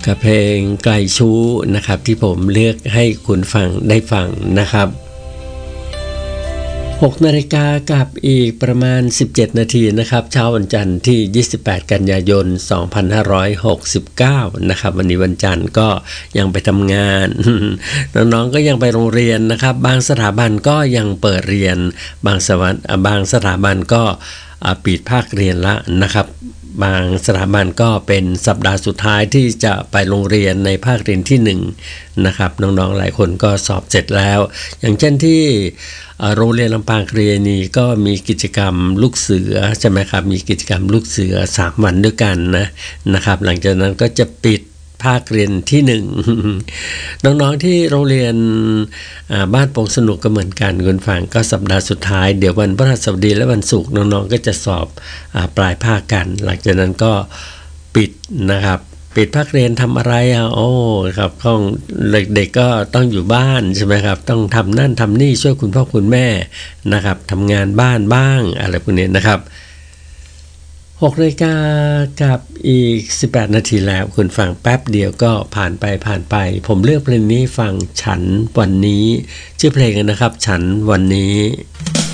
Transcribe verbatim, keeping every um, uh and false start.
กับเพลงไกลชู้นะครับที่ผมเลือกให้คุณฟังได้ฟังนะครับหกนาฬิกากับอีกประมาณสิบเจ็ดนาทีนะครับเช้าวันจันทร์ที่ยี่สิบแปดกันยายนสองพันห้าร้อยหกสิบเก้านะครับวันนี้วันจันทร์ก็ยังไปทำงาน น้องๆก็ยังไปโรงเรียนนะครับบางสถาบันก็ยังเปิดเรียนบางสถาบันบางสถาบันก็ปิดภาคเรียนละนะครับบางสถาบันก็เป็นสัปดาห์สุดท้ายที่จะไปโรงเรียนในภาคเรียนที่หนึ่งนะครับน้องๆหลายคนก็สอบเสร็จแล้วอย่างเช่นที่โรงเรียนลำปางครีนีก็มีกิจกรรมลูกเสือใช่ไหมครับมีกิจกรรมลูกเสือสามวันด้วยกันนะนะครับหลังจากนั้นก็จะปิดภาคเรียนที่หนึ่ง น้องๆที่โรงเรียนบ้านโป่งสนุกก็เหมือนกันคุณฟังก็สัปดาห์สุดท้ายเดี๋ยววันพฤหัสบดีและวันศุกร์น้องๆก็จะสอบปลายภาคกันหลังจากนั้นก็ปิดนะครับปิดภาคเรียนทำอะไรอ่ะโอ้ครับห้องเด็กๆก็ต้องอยู่บ้านใช่ไหมครับต้องทำนั่นทำนี่ช่วยคุณพ่อคุณแม่นะครับทำงานบ้านบ้างอะไรพวกนี้นะครับหกนาฬิกากับอีกสิบแปดนาทีแล้วคุณฟังแป๊บเดียวก็ผ่านไปผ่านไปผมเลือกเพลงนี้ฟังฉันวันนี้ชื่อเพลงนะครับฉันวันนี้